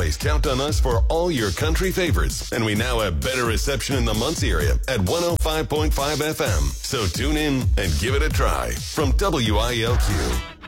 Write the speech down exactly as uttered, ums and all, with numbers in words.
always count on us for all your country favorites. And we now have better reception in the Muncie area at one oh five point five F M. So tune in and give it a try from W I L Q.